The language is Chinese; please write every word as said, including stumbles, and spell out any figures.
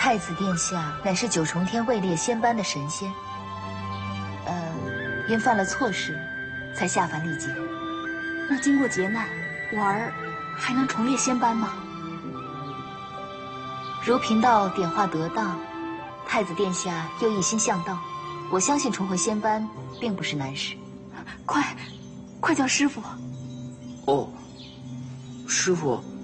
太子殿下乃是九重天位列仙班的神仙，呃，因犯了错事，才下凡历劫。 那经过劫难，我儿还能重列仙班吗？ 如贫道点化得当，太子殿下又一心向道，我相信重回仙班并不是难事。 快，快叫师傅！ 哦，师傅。